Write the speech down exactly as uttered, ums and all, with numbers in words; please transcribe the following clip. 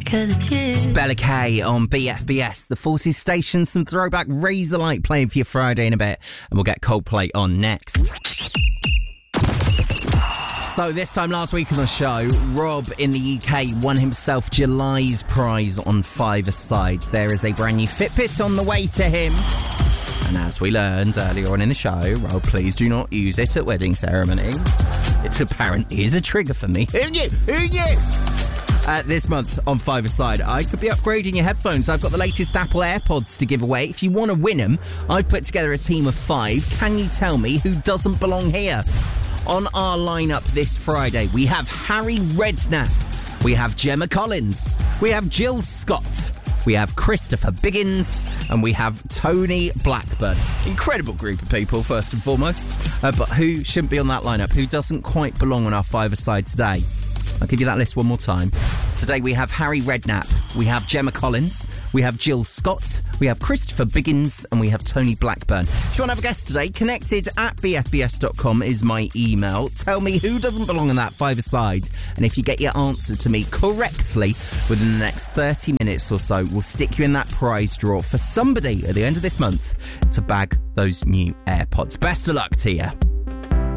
Cause it's you. It's Bella K on B F B S, the Forces Station, some throwback Razorlight playing for your Friday in a bit, and we'll get Coldplay on next. So this time last week on the show, Rob in the U K won himself July's prize on five-a-side. There is a brand new Fitbit on the way to him. And as we learned earlier on in the show, Rob, please do not use it at wedding ceremonies. It apparently is a trigger for me. Who knew? Who knew? Uh, this month on five-a-side, I could be upgrading your headphones. I've got the latest Apple AirPods to give away. If you want to win them, I've put together a team of five. Can you tell me who doesn't belong here? On our lineup this Friday, we have Harry Redknapp, we have Gemma Collins, we have Jill Scott, we have Christopher Biggins, and we have Tony Blackburn. Incredible group of people, first and foremost. Uh, but who shouldn't be on that lineup? Who doesn't quite belong on our five-a-side today? I'll give you that list one more time. Today we have Harry Redknapp, we have Gemma Collins, we have Jill Scott, we have Christopher Biggins, and we have Tony Blackburn. If you want to have a guest today, connected at b f b s dot com is my email. Tell me who doesn't belong in that five-a-side, and if you get your answer to me correctly within the next thirty minutes or so, we'll stick you in that prize draw for somebody at the end of this month to bag those new AirPods. Best of luck to you.